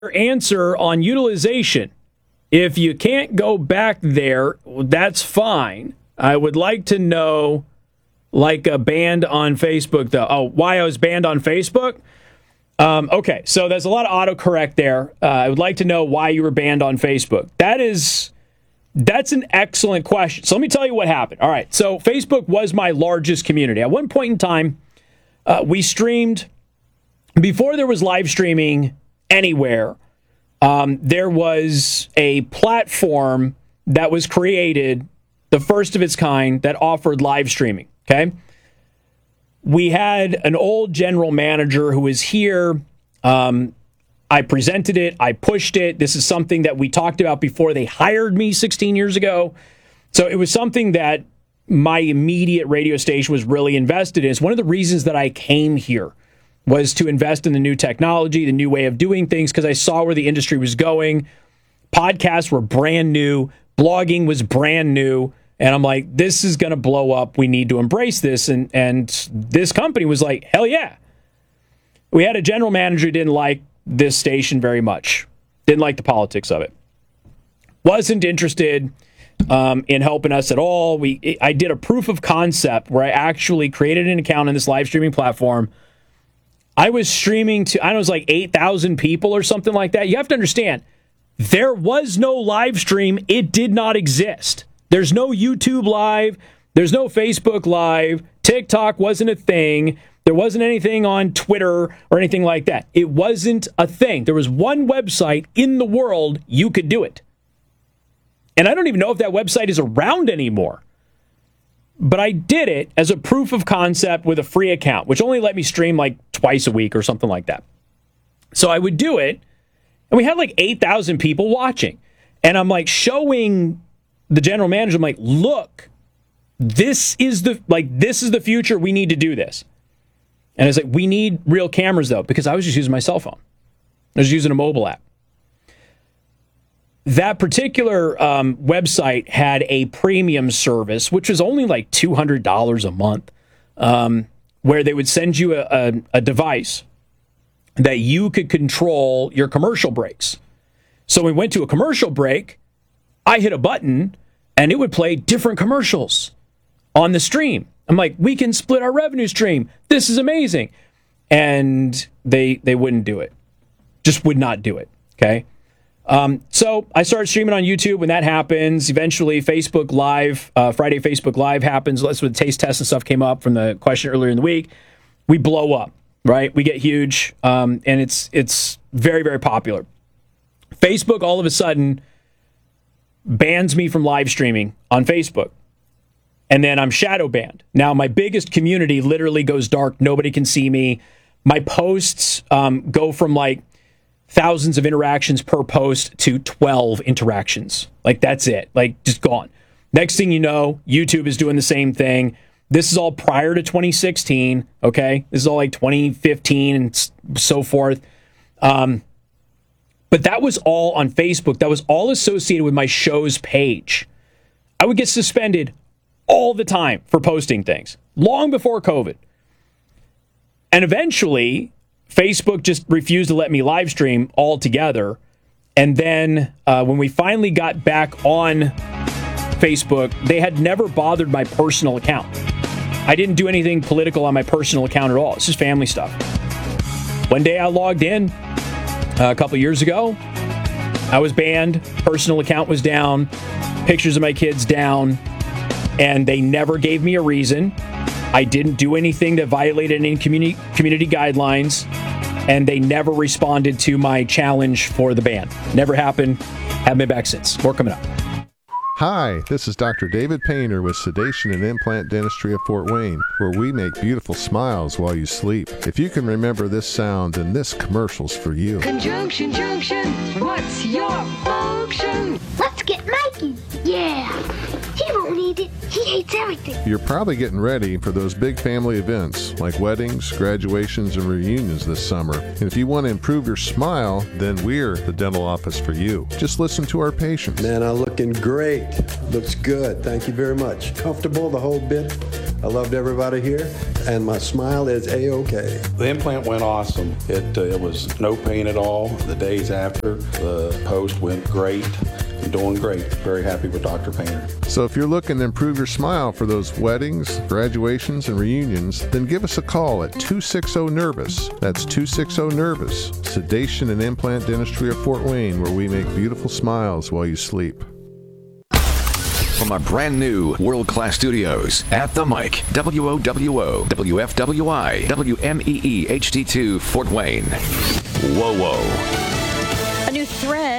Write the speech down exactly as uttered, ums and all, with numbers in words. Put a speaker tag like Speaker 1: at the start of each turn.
Speaker 1: answer on utilization. If you can't go back there, that's fine. I would like to know, like a banned on Facebook, though. Oh, why I was banned on Facebook? Um, okay, so there's a lot of autocorrect there. Uh, I would like to know why you were banned on Facebook. That is, that's an excellent question. So let me tell you what happened. All right, so Facebook was my largest community. At one point in time, uh, we streamed, before there was live streaming anywhere, um, there was a platform that was created, the first of its kind, that offered live streaming, okay? We had an old general manager who was here. Um, I presented it. I pushed it. This is something that we talked about before they hired me sixteen years ago. So it was something that my immediate radio station was really invested in. It's one of the reasons that I came here was to invest in the new technology, the new way of doing things, because I saw where the industry was going. Podcasts were brand new. Blogging was brand new. And I'm like, this is going to blow up. We need to embrace this. And and this company was like, hell yeah. We had a general manager who didn't like this station very much. Didn't like the politics of it. Wasn't interested um, in helping us at all. We I did a proof of concept where I actually created an account on this live streaming platform. I was streaming to, I don't know, it was like eight thousand people or something like that. You have to understand, there was no live stream. It did not exist. There's no YouTube Live. There's no Facebook Live. TikTok wasn't a thing. There wasn't anything on Twitter or anything like that. It wasn't a thing. There was one website in the world you could do it. And I don't even know if that website is around anymore. But I did it as a proof of concept with a free account, which only let me stream like twice a week or something like that. So I would do it, and we had like eight thousand people watching. And I'm like showing the general manager, I'm like, look, this is the like this is the future. We need to do this. And it's like, we need real cameras though, because I was just using my cell phone. I was using a mobile app. That particular um, website had a premium service, which was only like two hundred dollars a month, um, where they would send you a, a, a device that you could control your commercial breaks. So we went to a commercial break, I hit a button, and it would play different commercials on the stream. I'm like, we can split our revenue stream. This is amazing. And they they wouldn't do it. Just would not do it, okay? Um, so I started streaming on YouTube. When that happens, eventually Facebook Live, uh, Friday Facebook Live happens. That's when the taste test and stuff came up from the question earlier in the week. We blow up, right? We get huge, um, and it's it's very, very popular. Facebook all of a sudden bans me from live streaming on Facebook. And then I'm shadow banned. Now my biggest community literally goes dark. Nobody can see me. My posts um, go from like thousands of interactions per post to twelve interactions. Like that's it. Like just gone. Next thing you know, YouTube is doing the same thing. This is all prior to twenty sixteen. Okay. This is all like twenty fifteen and so forth. Um, But that was all on Facebook. That was all associated with my show's page. I would get suspended all the time for posting things, long before COVID. And eventually, Facebook just refused to let me live stream altogether. And then uh, when we finally got back on Facebook, they had never bothered my personal account. I didn't do anything political on my personal account at all. It's just family stuff. One day I logged in uh, a couple years ago. I was banned. Personal account was down. Pictures of my kids down. And they never gave me a reason. I didn't do anything that violated any community community guidelines. And they never responded to my challenge for the ban. Never happened. Haven't been back since. More coming up.
Speaker 2: Hi, this is Doctor David Painter with Sedation and Implant Dentistry of Fort Wayne, where we make beautiful smiles while you sleep. If you can remember this sound, then this commercial's for you.
Speaker 3: Conjunction junction, what's your function?
Speaker 4: Let's get Mikey. Yeah.
Speaker 3: He won't need it. He hates everything.
Speaker 2: You're probably getting ready for those big family events like weddings, graduations, and reunions this summer. And if you want to improve your smile, then we're the dental office for you. Just listen to our patients.
Speaker 4: Man, I'm looking great. Looks good. Thank you very much. Comfortable the whole bit. I loved everybody here, and my smile is A-OK.
Speaker 5: The implant went awesome. It, uh, it was no pain at all. The days after, the post went great. I'm doing great. Very happy with Doctor Painter.
Speaker 2: So if you're looking to improve your smile for those weddings, graduations, and reunions, then give us a call at two six zero nervous. That's two six zero nervous. Sedation and Implant Dentistry of Fort Wayne, where we make beautiful smiles while you sleep.
Speaker 6: From our brand new world-class studios at the mic, W O W O, W F W I, W M E E H D two Fort Wayne. Whoa, whoa.
Speaker 7: A new thread